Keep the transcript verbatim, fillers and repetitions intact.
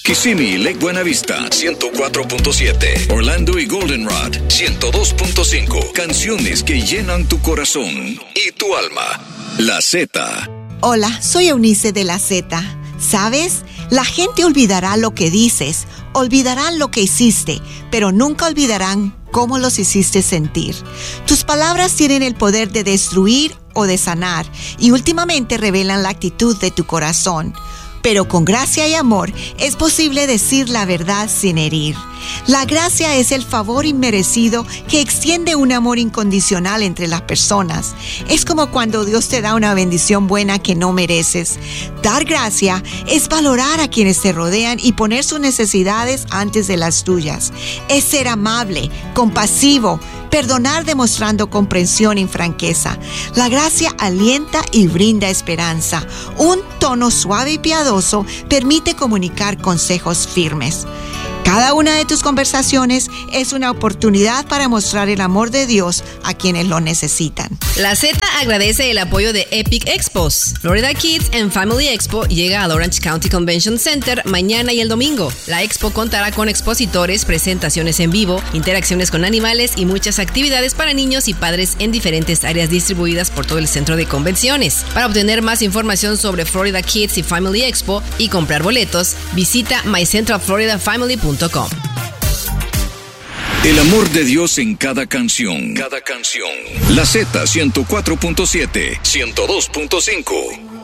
Kissimmee, Lake Buena Vista, ciento cuatro punto siete. Orlando y Goldenrod, ciento dos punto cinco. Canciones que llenan tu corazón y tu alma. La Z. Hola, soy Eunice de La Z. ¿Sabes? La gente olvidará lo que dices, olvidarán lo que hiciste, pero nunca olvidarán cómo los hiciste sentir. Tus palabras tienen el poder de destruir o de sanar, y últimamente revelan la actitud de tu corazón. Pero con gracia y amor es posible decir la verdad sin herir. La gracia es el favor inmerecido que extiende un amor incondicional entre las personas. Es como cuando Dios te da una bendición buena que no mereces. Dar gracia es valorar a quienes te rodean y poner sus necesidades antes de las tuyas. Es ser amable, compasivo, perdonar demostrando comprensión y franqueza. La gracia alienta y brinda esperanza. Un tono suave y piadoso permite comunicar consejos firmes. Cada una de tus conversaciones es una oportunidad para mostrar el amor de Dios a quienes lo necesitan. La Z agradece el apoyo de Epic Expos. Florida Kids and Family Expo llega al Orange County Convention Center mañana y el domingo. La expo contará con expositores, presentaciones en vivo, interacciones con animales y muchas actividades para niños y padres en diferentes áreas distribuidas por todo el centro de convenciones. Para obtener más información sobre Florida Kids y Family Expo y comprar boletos, visita my central florida family punto com. El amor de Dios en cada canción. Cada canción. La Z ciento cuatro punto siete, ciento dos punto cinco.